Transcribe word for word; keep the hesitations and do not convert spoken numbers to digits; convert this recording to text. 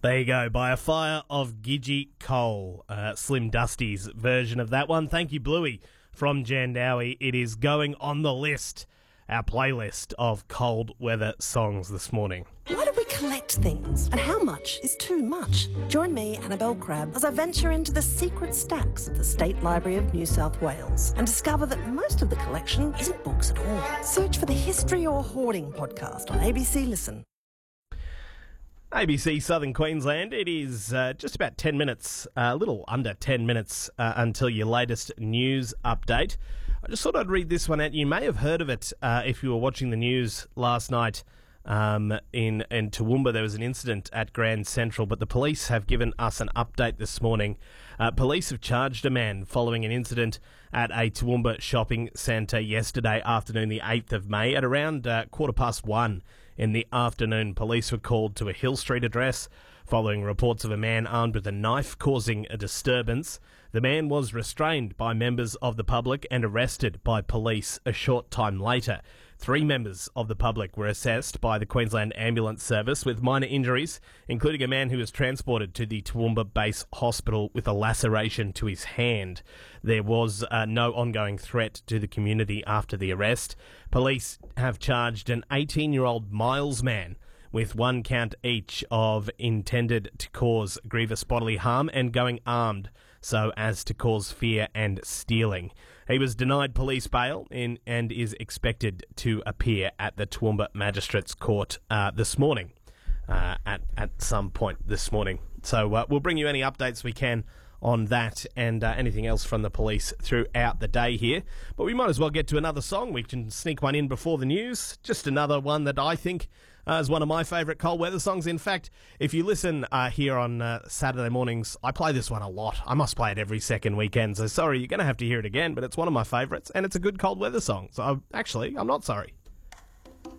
There you go, By a Fire of Gidgee Cole, uh, Slim Dusty's version of that one. Thank you, Bluey, from Jandowie. It is going on the list, our playlist of cold weather songs this morning. Why do we collect things? And how much is too much? Join me, Annabelle Crabb, as I venture into the secret stacks of the State Library of New South Wales and discover that most of the collection isn't books at all. Search for the History or Hoarding podcast on A B C Listen. A B C Southern Queensland, it is uh, just about ten minutes, a uh, little under ten minutes uh, until your latest news update. I just thought I'd read this one out. You may have heard of it uh, if you were watching the news last night. Um, in, in Toowoomba, there was an incident at Grand Central, but the police have given us an update this morning. Uh, police have charged a man following an incident at a Toowoomba shopping centre yesterday afternoon, the eighth of May, at around uh, quarter past one in the afternoon. Police were called to a Hill Street address following reports of a man armed with a knife causing a disturbance. The man was restrained by members of the public and arrested by police a short time later. Three members of the public were assessed by the Queensland Ambulance Service with minor injuries, including a man who was transported to the Toowoomba Base Hospital with a laceration to his hand. There was uh, no ongoing threat to the community after the arrest. Police have charged an eighteen-year-old Miles man with one count each of intended to cause grievous bodily harm and going armed so as to cause fear and stealing. He was denied police bail in, and is expected to appear at the Toowoomba Magistrates Court uh, this morning, uh, at, at some point this morning. So uh, we'll bring you any updates we can on that and uh, anything else from the police throughout the day here. But we might as well get to another song. We can sneak one in before the news. Just another one that I think uh, is one of my favourite cold weather songs. In fact, if you listen uh, here on uh, Saturday mornings, I play this one a lot. I must play it every second weekend. So sorry, you're going to have to hear it again, but it's one of my favourites and it's a good cold weather song. So actually, I'm not sorry.